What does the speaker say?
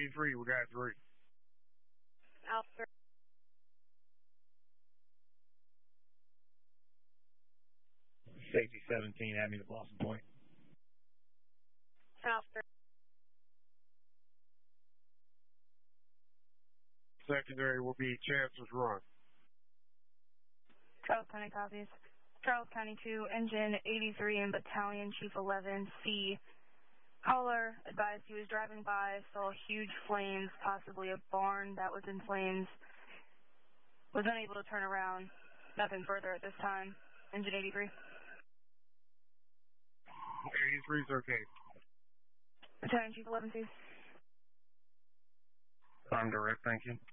83, we got 3. Alpha. Safety 17, add me to Blossom Point. Alpha. Secondary will be Chancellor's Run. Charles County copies. Charles County 2, Engine 83 and Battalion Chief 11C. Caller advised he was driving by, saw huge flames, possibly a barn that was in flames. Was unable to turn around. Nothing further at this time. Engine 83. 83 is okay. Battalion Chief 11C. I'm direct, thank you.